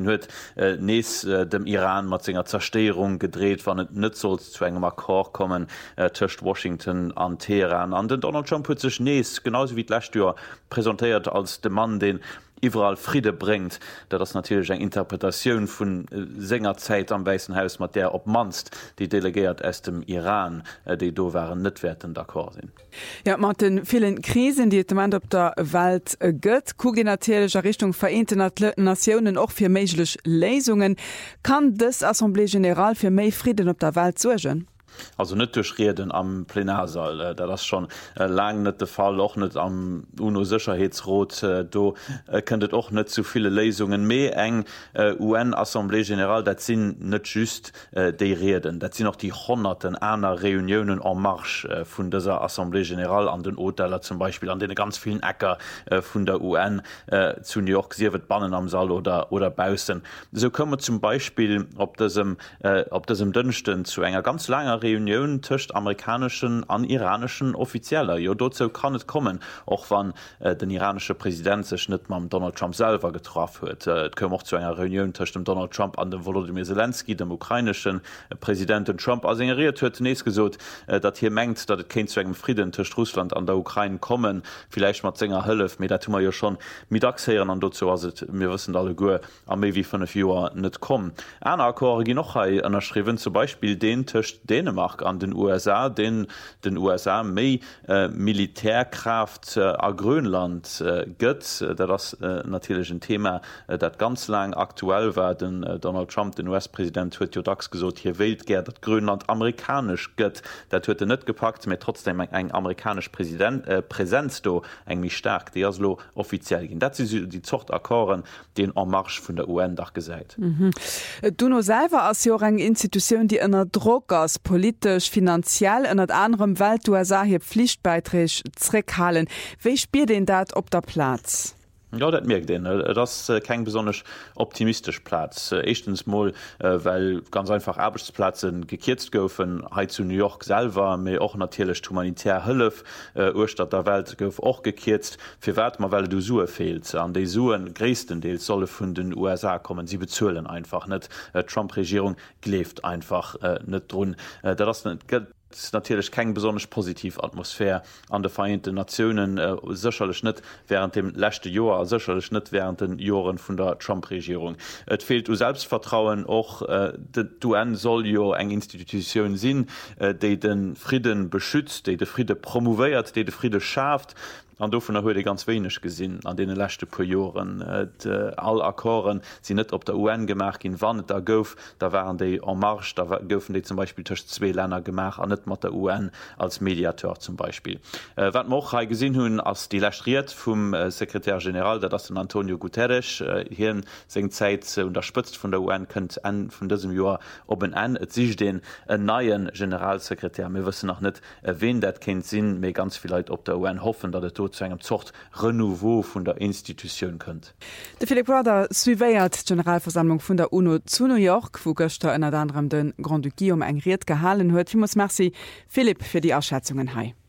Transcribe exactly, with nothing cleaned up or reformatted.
huet äh, nees äh, dem Iran mat senger Zersteung gedreht, wann et net soll zu engem Akkor kommen äh, tcht Washington an Teheran. An den Donald Trump huet sech nees genauso wie d'Lächtür präsentiert als de Mann, den überall Friede bringt, da das natürlich eine Interpretation von äh, Sängerzeit am Weißen Haus mit der obmanst, die delegiert aus dem Iran, äh, die do waren nicht werden d'accord sind. Ja, mit den vielen Krisen, die im Moment auf der Welt äh, gibt, gucken natürlich in Richtung Vereinte Nationen auch für mögliche Lösungen. Kann das Assemblée Générale für mehr Frieden auf der Welt sorgen? Also net durchreden am Plenarsaal, äh, da das schon äh, lang net de Fall auch net am UNO-Sicherheitsrat, äh, do äh, könntet auch net zu viele Lesungen mé eng äh, U N-Assemblée Générale, dat sind net just äh, de Reden, dat sind noch die hunderten einer Reunionen en marche äh, vun dieser Assemblée Générale an den Hoteller zum Beispiel, an den ganz vielen Äcker äh, vun der U N äh, zu New York sie wird bannen am Saal oder oder Bausen. So können wir zum Beispiel op diesem äh, Dünchten zu enger ganz langer Reunion töcht amerikanischen an iranischen Offizieller. Jo dazu kann es kommen, auch wann äh, den iranische Präsident sich nicht mal Donald Trump selber getroffen hat. Es äh, kommt auch zu einer Reunion zwischen dem Donald Trump an dem Volodymyr Zelensky, dem ukrainischen äh, Präsidenten Trump. Also ignoriert hat zunächst gesagt, äh, dass hier mengt, dass es kein zu einem Frieden zwischen Russland und der Ukraine kommen. Vielleicht mal Sänger Höllf, aber da tun wir ja schon mittags hören und dazu, also wir wissen alle gut, am mehr wie fünf Jahren nicht kommen. Eine Akkorde, die noch unterschrieben, zum Beispiel den zwischen Dänemark an den U S A, den den U S A méi äh, Militärkraft äh, a Grönland äh, gëtt, äh, das äh, natürlich ein Thema, äh, dat ganz lang aktuell war. Den äh, Donald Trump, den U S-Präsident, huet jo dax gesot, hier wählt ger, dat Grönland amerikanisch gëtt. Dat huet er net gepackt, mir trotzdem eng eng amerikanisch Präsident, äh, Präsenz do eng mich stark, die aslo offiziell gin. Dat sind die Zochtakkoren, den en marche vun der U N dach gesäit. Mhm. Du no selber as jo eng Institution, die ënner Druck as politisch, finanziell ënner anderem Welt U S A hier Pflichtbeitrag zurückhalen. Wie spielt denn dat op der Platz? Ja, dat merkt den. Das äh, kein besonders optimistisch Platz. Äh, Erstens mal, äh, weil ganz einfach Arbeitsplätze gekürzt goufen, he zu New York selber, mir auch natürlich humanitär Hilfe, äh, Urstadt der Welt gouf auch gekürzt. Für wat man, weil du Sue fehlt. An die Suen größten Teil solle von den U S A kommen. Sie bezahlen einfach nicht. Äh, Trump-Regierung gleeft einfach äh, nicht drin. Äh, das nicht Das ist natürlich keine besonders positive Atmosphäre an den Vereinten Nationen, äh, sicherlich nicht während dem letzten Jahr, sicherlich nicht während den Jahren von der Trump-Regierung. Es fehlt Selbstvertrauen, auch äh, die U N soll ja eine Institution sein, äh, die den Frieden beschützt, die den Frieden promoviert, die den Frieden schafft. An do vun der huet ganz wenig gesinn an de lächte paar Joren. Äh, all Akkoren sind net op der U N gemacht gin wann da gouf, da waren déi en marche, da goufen déi zum Beispiel tech zwei Länder gemacht an net mat der U N als Mediateur zum Beispiel. Äh, wat moch ha gesinn hunn ass die Lächtriert vum äh, Sekretär General, der das den Antonio Guterres äh, hier seng Zeit äh, unterstützt vun der U N kënnt en vun diesem Joer op en en et sich den äh, neien Generalsekretär. Wir wissen noch net äh, wen dat kennt sinn, méi ganz vielleicht op der U N hoffen, dat et zu engem Zocht Renouveau vun der Institution kënnt. De Philipp Brother surveilliert Generalversammlung vun der UNO zu New York, wo Göster ënner anderem den Grand Duc Guillaume eng Riet gehalen huet. Vielmals merci Philipp für die Ausschätzungen hei.